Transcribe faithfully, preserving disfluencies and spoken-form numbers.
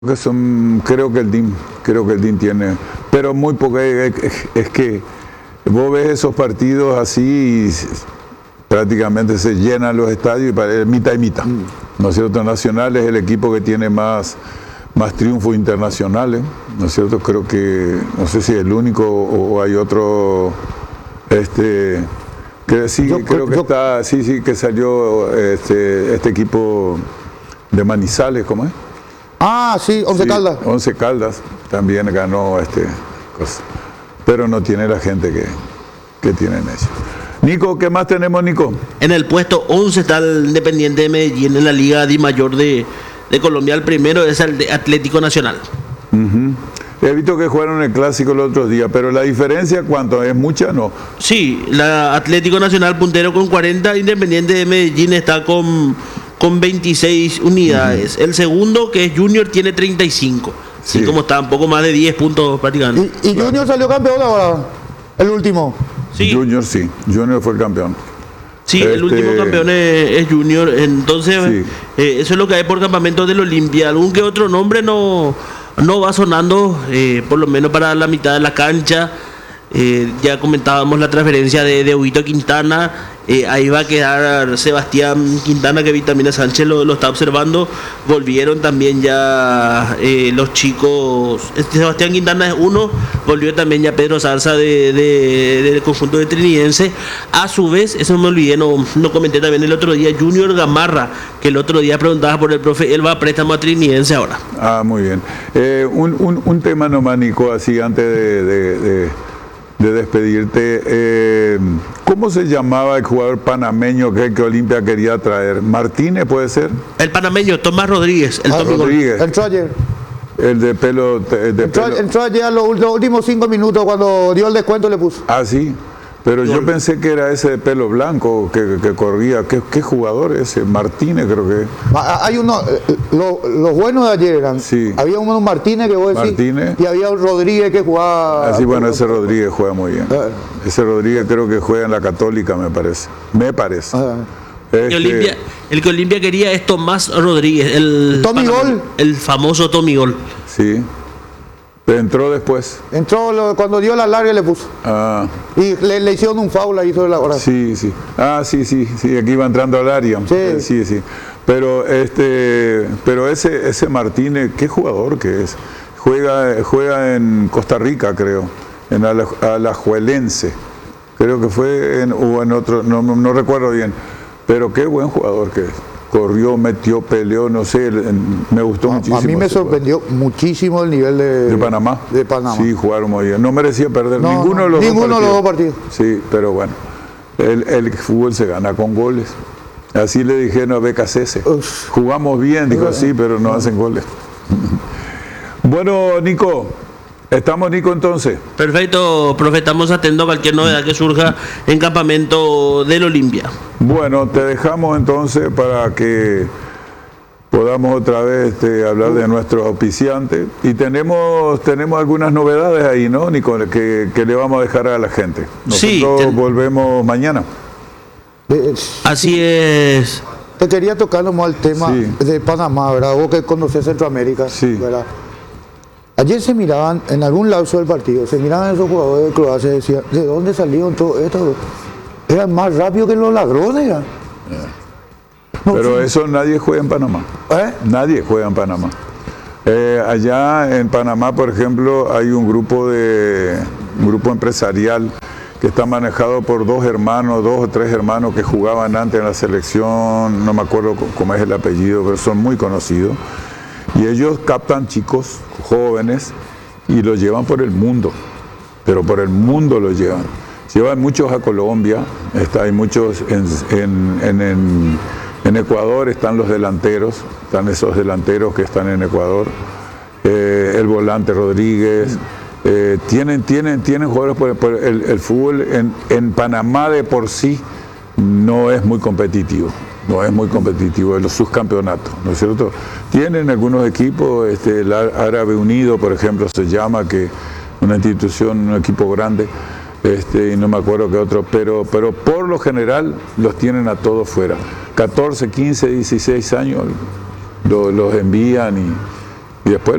que son, creo que el D I M, creo que el D I M tiene, pero muy poco, es, es que vos ves esos partidos así y prácticamente se llenan los estadios y para mitad y mitad, ¿no es cierto? Nacional es el equipo que tiene más, más triunfos internacionales, ¿no es cierto? Creo que, no sé si es el único o, o hay otro, este, que sí, yo, creo que yo, está, sí, sí, que salió este, este equipo de Manizales, ¿cómo es? Ah, sí, Once sí, Caldas. Once Caldas también ganó este cosa, pero no tiene la gente que, que tienen ellos. Nico, ¿qué más tenemos, Nico? En el puesto once está el Independiente de Medellín en la Liga D Mayor de, de Colombia. El primero es el de Atlético Nacional. Uh-huh. He visto que jugaron el clásico los otros días, pero la diferencia, ¿cuánto? ¿Es mucha? No. Sí, la Atlético Nacional puntero con cuarenta, Independiente de Medellín está con, con veintiséis unidades. Uh-huh. El segundo, que es Junior, tiene treinta y cinco. Sí. Así como está, un poco más de diez puntos prácticamente. ¿Y, y Junior claro. salió campeón ahora? El último. Sí. Junior sí, Junior fue el campeón. Sí, este... el último campeón es, es Junior, entonces sí. eh, eso es lo que hay por campamento del Olimpia. Algún que otro nombre no, no va sonando, eh, por lo menos para la mitad de la cancha. Eh, ya comentábamos la transferencia de, de Huguito Quintana, eh, ahí va a quedar Sebastián Quintana, que Vitamina Sánchez lo, lo está observando. Volvieron también ya eh, los chicos, este Sebastián Quintana es uno, volvió también ya Pedro Zarza de, de, del conjunto de Trinidense. A su vez, eso me olvidé, no, no comenté también el otro día, Junior Gamarra, que el otro día preguntaba por el profe, él va a préstamo a Trinidense ahora. Ah, muy bien. Eh, un, un, un tema nomás, Nico, así antes de... de, de... de despedirte, eh, ¿cómo se llamaba el jugador panameño que, que Olimpia quería traer? ¿Martínez puede ser? El panameño, Tomás Rodríguez. El ah, Tommy Rodríguez. Entró ayer. El de pelo... De entró, pelo. entró ayer a los, los últimos cinco minutos, cuando dio el descuento le puso. Ah, sí. Pero yo pensé que era ese de pelo blanco que, que corría. ¿Qué, ¿Qué jugador es ese? Martínez creo que. Hay uno, lo, los buenos de ayer eran. Sí. Había uno Martínez que vos decís. Martínez. Y había un Rodríguez que jugaba. Ah, sí, bueno, ese Rodríguez juega muy bien. Ah. Ese Rodríguez creo que juega en la Católica, me parece. Me parece. Ah. Este... El, Olimpia, el que Olimpia quería es Tomás Rodríguez. El Tommy Gol. El famoso Tommy Gol. Sí. Entró después. Entró lo, cuando dio la larga le puso. Ah. Y le, le hicieron un foul ahí sobre la hora. Sí, sí. Ah, sí, sí, sí, aquí iba entrando al área. Sí, sí, sí. Pero este, pero ese, ese Martínez, qué jugador que es. Juega, juega en Costa Rica, creo, en Alajuelense. Creo que fue en, o en otro, no, no recuerdo bien. Pero qué buen jugador que es. Corrió, metió, peleó, no sé, me gustó a, muchísimo. A mí me sorprendió jugador. muchísimo el nivel de, de Panamá. De Panamá. Sí, jugaron muy bien. No merecía perder no, ninguno, no, de, los ninguno de los dos partidos. Sí, pero bueno, el, el fútbol se gana con goles. Así le dijeron a Becasese. Jugamos bien, dijo sí, pero no hacen goles. Bueno, Nico. ¿Estamos, Nico, entonces? Perfecto, profe, estamos atentos a cualquier novedad que surja en campamento del Olimpia. Bueno, te dejamos entonces para que podamos otra vez este, hablar de nuestros auspiciantes. Y tenemos tenemos algunas novedades ahí, ¿no, Nico? Que, que le vamos a dejar a la gente. Nosotros sí, ten... volvemos mañana. Así es. Te quería tocar nomás el tema sí. de Panamá, ¿verdad? Vos que conocés Centroamérica, sí. ¿verdad? Ayer se miraban, en algún lapso del partido, se miraban esos jugadores de Croacia y decían, ¿de dónde salieron todo esto? Eran más rápidos que los ladrones. Yeah. No, Pero sí. eso nadie juega en Panamá. ¿Eh? Nadie juega en Panamá. Eh, allá en Panamá, por ejemplo, hay un grupo de un grupo empresarial que está manejado por dos hermanos, dos o tres hermanos que jugaban antes en la selección, no me acuerdo cómo es el apellido, pero son muy conocidos. Y ellos captan chicos jóvenes y los llevan por el mundo, pero por el mundo los llevan. Llevan muchos a Colombia, está, hay muchos en, en, en, en, en Ecuador, están los delanteros, están esos delanteros que están en Ecuador, eh, el volante Rodríguez, eh, tienen, tienen, tienen jugadores por, por el, el fútbol en, en Panamá de por sí no es muy competitivo. No es muy competitivo en los subcampeonatos, ¿no es cierto? Tienen algunos equipos, este, el Árabe Unido, por ejemplo, se llama, que una institución, un equipo grande, este, y no me acuerdo qué otro, pero, pero por lo general los tienen a todos fuera. catorce, quince, dieciséis años los, los envían y, Y después